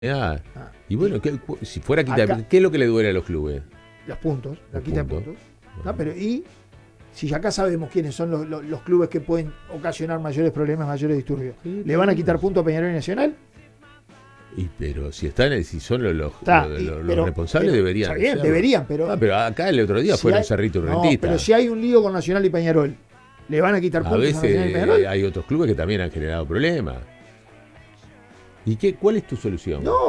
Ah, Ah, y bueno, si fuera a quitar, acá- ¿qué es lo que le duele a los clubes? los puntos, la Los quita de puntos. puntos. ¿No? Pero y si acá sabemos quiénes son los clubes que pueden ocasionar mayores problemas, mayores disturbios, Sí, ¿le van a sí. quitar puntos a Peñarol y Nacional? Pero si son los Está, los responsables, deberían está bien, hacerlo. deberían, pero Pero acá el otro día si fueron hay- Cerrito y no, Rentistas. pero si hay un lío con Nacional y Peñarol, ¿le van a quitar A puntos a Nacional y veces Peñarol? hay otros clubes que también han generado problemas. ¿Y cuál es tu solución? No,